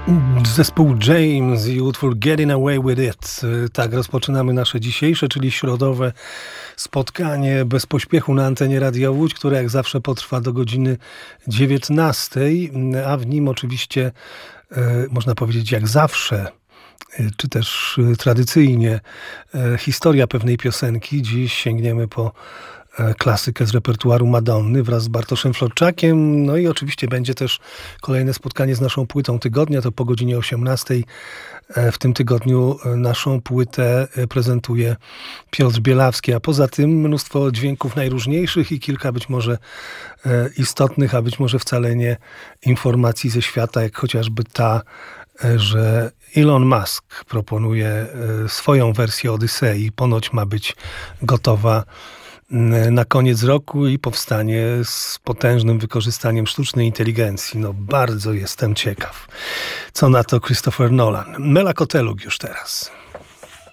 Zespół James i utwór Getting Away With It. Tak rozpoczynamy nasze dzisiejsze, czyli środowe spotkanie bez pośpiechu na antenie Radia Łódź, które jak zawsze potrwa do godziny 19, a w nim oczywiście można powiedzieć jak zawsze, czy też tradycyjnie historia pewnej piosenki. Dziś sięgniemy po klasykę z repertuaru Madonny wraz z Bartoszem Florczakiem. No i oczywiście będzie też kolejne spotkanie z naszą płytą tygodnia. To po godzinie 18 w tym tygodniu naszą płytę prezentuje Piotr Bielawski. A poza tym mnóstwo dźwięków najróżniejszych i kilka być może istotnych, a być może wcale nie informacji ze świata, jak chociażby ta, że Elon Musk proponuje swoją wersję Odysei. Ponoć ma być gotowa na koniec roku i powstanie z potężnym wykorzystaniem sztucznej inteligencji. No bardzo jestem ciekaw. Co na to Christopher Nolan. Mela Koteluk już teraz.